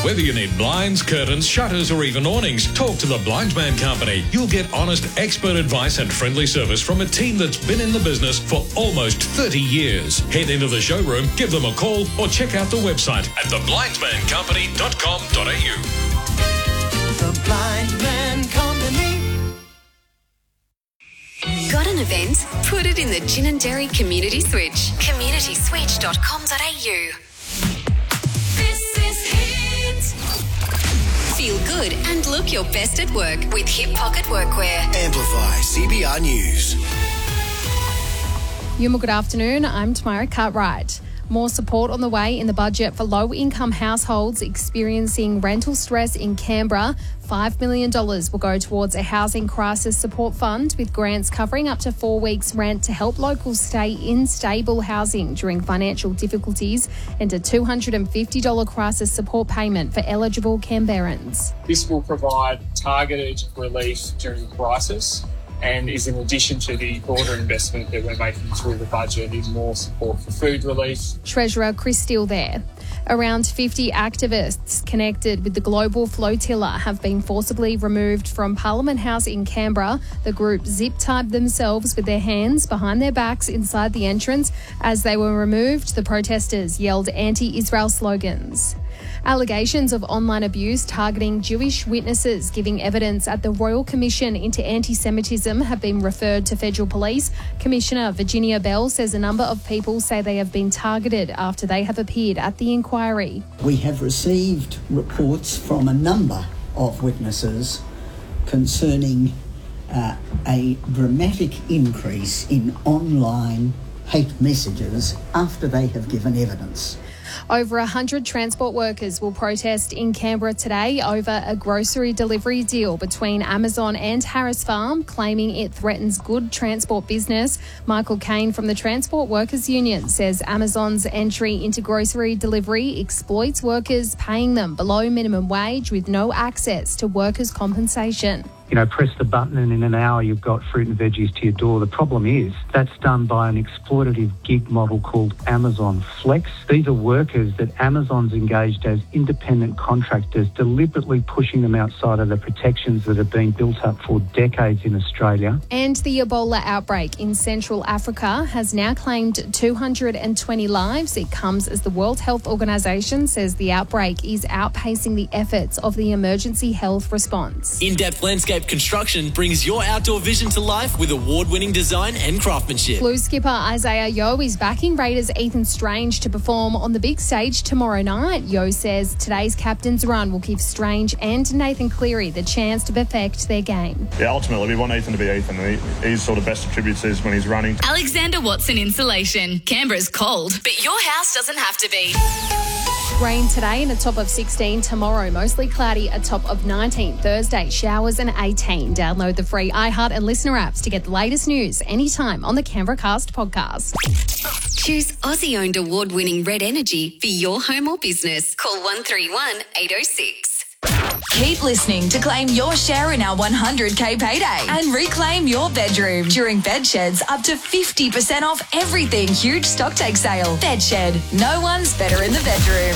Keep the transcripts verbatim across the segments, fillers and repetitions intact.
Whether you need blinds, curtains, shutters or even awnings, talk to the Blind Man Company. You'll get honest, expert advice and friendly service from a team that's been in the business for almost thirty years. Head into the showroom, give them a call or check out the website at the blind man company dot com dot a u. The Blind Man Company. Got an event? Put it in the Gin and Dairy Community Switch. community switch dot com dot a u. This is Hit. Feel good and look your best at work with Hip Pocket Workwear. Amplify C B R News. Yuma, good afternoon. I'm Tamara Cartwright. More support on the way in the budget for low-income households experiencing rental stress in Canberra. five million dollars will go towards a housing crisis support fund, with grants covering up to four weeks' rent to help locals stay in stable housing during financial difficulties, and a two hundred fifty dollars crisis support payment for eligible Canberrans. This will provide targeted relief during crisis, and is in addition to the broader investment that we're making through the budget in more support for food relief. Treasurer Chris Steele there. Around fifty activists connected with the Global Flotilla have been forcibly removed from Parliament House in Canberra. The group zip-tied themselves with their hands behind their backs inside the entrance. As they were removed, the protesters yelled anti-Israel slogans. Allegations of online abuse targeting Jewish witnesses giving evidence at the Royal Commission into Anti-Semitism have been referred to federal police. Commissioner Virginia Bell says a number of people say they have been targeted after they have appeared at the inquiry. We have received reports from a number of witnesses concerning uh, a dramatic increase in online hate messages after they have given evidence. Over one hundred transport workers will protest in Canberra today over a grocery delivery deal between Amazon and Harris Farm, claiming it threatens good transport business. Michael Kane from the Transport Workers Union says Amazon's entry into grocery delivery exploits workers, paying them below minimum wage with no access to workers' compensation. You know, press the button and in an hour you've got fruit and veggies to your door. The problem is that's done by an exploitative gig model called Amazon Flex. These are workers that Amazon's engaged as independent contractors, deliberately pushing them outside of the protections that have been built up for decades in Australia. And the Ebola outbreak in Central Africa has now claimed two hundred twenty lives. It comes as the World Health Organization says the outbreak is outpacing the efforts of the emergency health response. In-depth landscape construction brings your outdoor vision to life with award-winning design and craftsmanship. Blues skipper Isaiah Yeo is backing Raiders Ethan Strange to perform on the big stage tomorrow night. Yeo says today's captain's run will give Strange and Nathan Cleary the chance to perfect their game. Yeah, ultimately we want Ethan to be Ethan. He, his sort of best attributes is when he's running. Alexander Watson Insulation. Canberra's cold, but your house doesn't have to be. Rain today and a top of sixteen. Tomorrow, mostly cloudy, a top of nineteen. Thursday, showers and eighteen. Download the free iHeart and Listener apps to get the latest news anytime on the Canberra Cast podcast. Choose Aussie-owned award-winning Red Energy for your home or business. Call one three one, eight oh six. Keep listening to claim your share in our one hundred K payday and reclaim your bedroom during Bedshed's up to fifty percent off everything huge stock take sale. Bedshed, no one's better in the bedroom.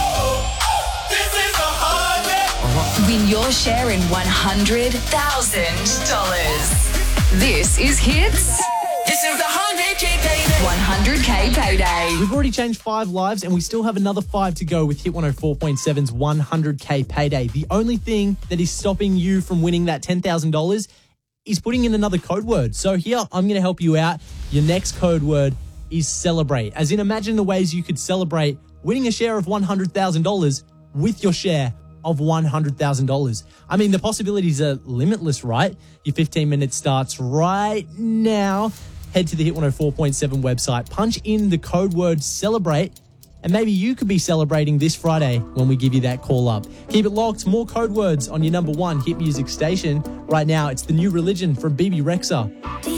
This is a hard Win your share in one hundred thousand dollars. This is Hits. This is the one hundred K payday. one hundred K payday. We've already changed five lives and we still have another five to go with Hit one oh four point seven's one hundred K payday. The only thing that is stopping you from winning that ten thousand dollars is putting in another code word. So here, I'm going to help you out. Your next code word is celebrate. As in, imagine the ways you could celebrate winning a share of one hundred thousand dollars with your share of one hundred thousand dollars. I mean, the possibilities are limitless, right? Your fifteen minutes starts right now. Head to the Hit one oh four point seven website, punch in the code word celebrate, and maybe you could be celebrating this Friday when we give you that call up. Keep it locked. More code words on your number one hit music station. Right now, it's The New Religion from B B Rexha.